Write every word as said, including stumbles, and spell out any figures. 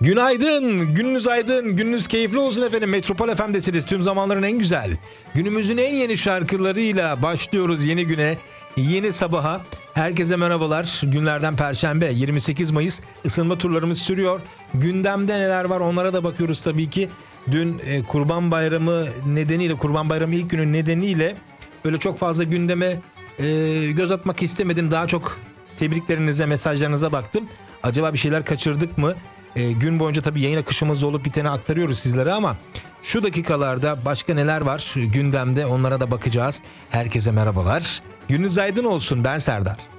Günaydın, gününüz aydın, gününüz keyifli olsun efendim. Metropol F M'desiniz. Tüm zamanların en güzel, günümüzün en yeni şarkılarıyla başlıyoruz yeni güne, yeni sabaha. Herkese merhabalar. Günlerden Perşembe, yirmi sekiz Mayıs. Isınma turlarımız sürüyor. Gündemde neler var onlara da bakıyoruz tabii ki. Dün e, Kurban Bayramı nedeniyle, Kurban Bayramı ilk günü nedeniyle böyle çok fazla gündeme e, göz atmak istemedim. Daha çok tebriklerinize, mesajlarınıza baktım. Acaba bir şeyler kaçırdık mı? E, gün boyunca tabii yayın akışımızda olup biteni aktarıyoruz sizlere ama şu dakikalarda başka neler var gündemde, onlara da bakacağız. Herkese merhabalar. Gününüz aydın olsun. Ben Serdar.